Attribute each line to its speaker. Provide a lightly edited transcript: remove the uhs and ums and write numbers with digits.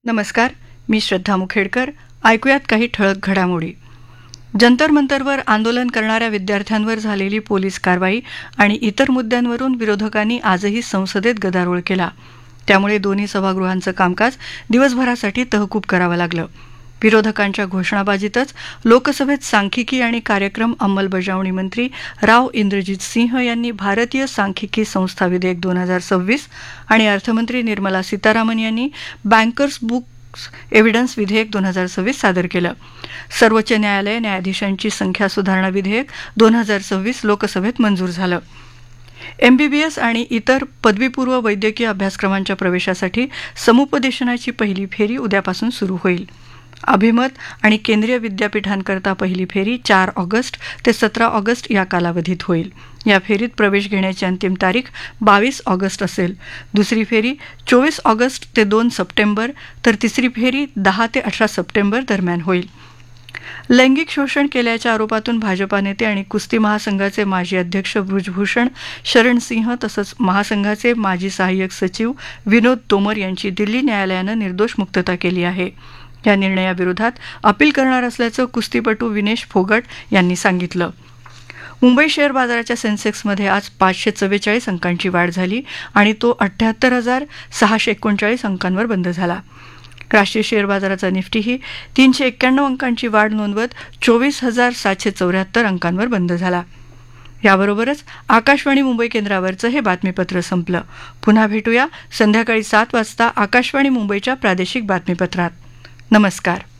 Speaker 1: नमस्कार, मी श्रद्धा मुखेडकर. ऐकूयात काही ठळक घडामोडी. जंतर मंतरवर आंदोलन करणाऱ्या विद्यार्थ्यांवर झालेली पोलीस कारवाई आणि इतर मुद्द्यांवरून विरोधकांनी आजही संसदेत गदारोळ केला. त्यामुळे दोन्ही सभागृहांचं कामकाज दिवसभरासाठी तहकूब करावं लागलं. विरोधकांच्या घोषणाबाजीतच लोकसभेत सांख्यिकी आणि कार्यक्रम अंमलबजावणी मंत्री राव इंद्रजित सिंह यांनी भारतीय सांख्यिकी संस्था विधेयक 2026 आणि अर्थमंत्री निर्मला सीतारामन यांनी बँकर्स बुक्स एव्हिडन्स विधेयक 2026 सादर केलं. सर्वोच्च न्यायालय न्यायाधीशांची संख्या सुधारणा विधेयक 2026 लोकसभेत मंजूर झालं. MBBS आणि इतर पदवीपूर्व वैद्यकीय अभ्यासक्रमांच्या प्रवेशासाठी समुपदेशनाची पहिली फेरी उद्यापासून सुरू होईल. अभिमत आणि केंद्रीय विद्यापीठांकरता पहिली फेरी 4 ऑगस्ट ते 17 ऑगस्ट या कालावधीत होईल. या फेरीत प्रवेश घेण्याची अंतिम तारीख 22 ऑगस्ट असेल. दुसरी फेरी 24 ऑगस्ट ते 2 सप्टेंबर तर तिसरी फेरी 10 ते 18 सप्टेंबर दरम्यान होईल. लैंगिक शोषण केल्याच्या आरोपातून भाजपा नेते आणि कुस्ती महासंघाचे माजी अध्यक्ष बृजभूषण शरण सिंह तसंच महासंघाचे माजी सहाय्यक सचिव विनोद तोमर यांची दिल्ली न्यायालयानं निर्दोष मुक्तता केली आहे. या निर्णयाविरोधात अपील करणार असल्याचं कुस्तीपटू विनेश फोगट यांनी सांगितलं. मुंबई शेअर बाजाराच्या सेन्सेक्समध्ये आज 544 अंकांची वाढ झाली आणि तो 78,639 अंकांवर बंद झाला. राष्ट्रीय शेअर बाजाराचा निफ्टीही 391 अंकांची वाढ नोंदवत 24,774 अंकांवर बंद झाला. याबरोबरच आकाशवाणी मुंबई केंद्रावरचं हे बातमीपत्र संपलं. पुन्हा भेटूया संध्याकाळी 7 वाजता आकाशवाणी मुंबईच्या प्रादेशिक बातमीपत्रात. नमस्कार.